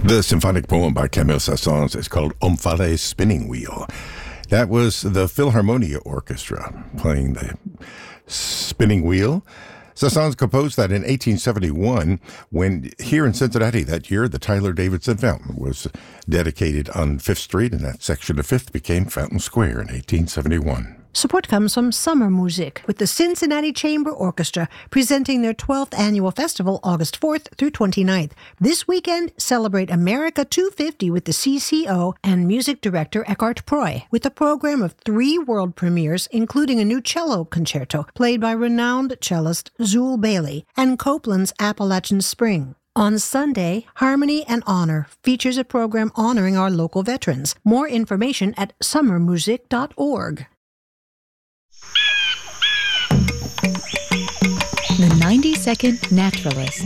The symphonic poem by Camille Saint-Saëns is called Omphale's Spinning Wheel. That was the Philharmonia Orchestra playing the spinning wheel. Saint-Saëns composed that in 1871 when here in Cincinnati that year the Tyler Davidson Fountain was dedicated on 5th Street, and that section of 5th became Fountain Square in 1871. Support comes from Summer Music, with the Cincinnati Chamber Orchestra presenting their 12th annual festival August 4th through 29th. This weekend, celebrate America 250 with the CCO and music director Eckhart Proy, with a program of 3 world premieres, including a new cello concerto played by renowned cellist Zool Bailey and Copland's Appalachian Spring. On Sunday, Harmony and Honor features a program honoring our local veterans. More information at summermusic.org. The 90-Second Naturalist.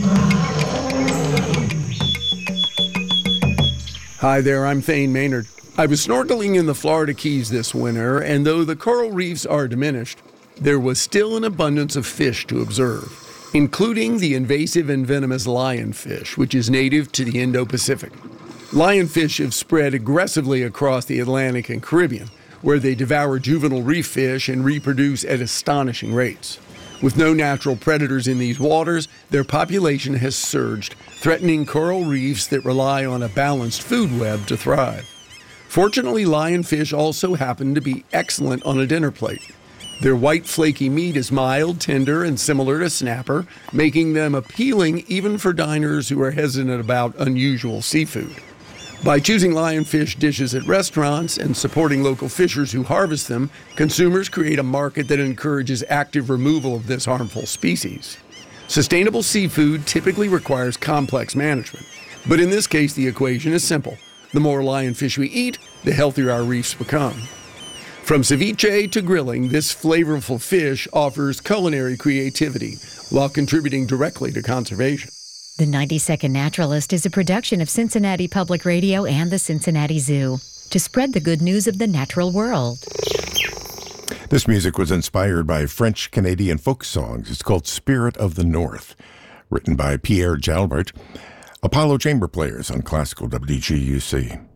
Hi there, I'm Thane Maynard. I was snorkeling in the Florida Keys this winter, and though the coral reefs are diminished, there was still an abundance of fish to observe, including the invasive and venomous lionfish, which is native to the Indo-Pacific. Lionfish have spread aggressively across the Atlantic and Caribbean, where they devour juvenile reef fish and reproduce at astonishing rates. With no natural predators in these waters, their population has surged, threatening coral reefs that rely on a balanced food web to thrive. Fortunately, lionfish also happen to be excellent on a dinner plate. Their white, flaky meat is mild, tender, and similar to snapper, making them appealing even for diners who are hesitant about unusual seafood. By choosing lionfish dishes at restaurants and supporting local fishers who harvest them, consumers create a market that encourages active removal of this harmful species. Sustainable seafood typically requires complex management, but in this case the equation is simple. The more lionfish we eat, the healthier our reefs become. From ceviche to grilling, this flavorful fish offers culinary creativity while contributing directly to conservation. The 90-Second Naturalist is a production of Cincinnati Public Radio and the Cincinnati Zoo to spread the good news of the natural world. This music was inspired by French-Canadian folk songs. It's called Spirit of the North, written by Pierre Jalbert, Apollo Chamber Players on Classical WGUC.